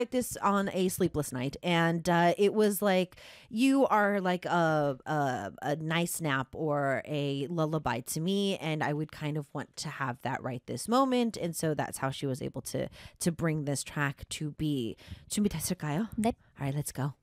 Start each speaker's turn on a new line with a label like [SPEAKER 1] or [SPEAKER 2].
[SPEAKER 1] this on a sleepless night, and it was like you are like a nice nap or a lullaby to me, and I would kind of want to have that right this moment, and so that's how she was able to bring this track to be. 준비됐을까요?
[SPEAKER 2] 넵.
[SPEAKER 1] All right, let's go.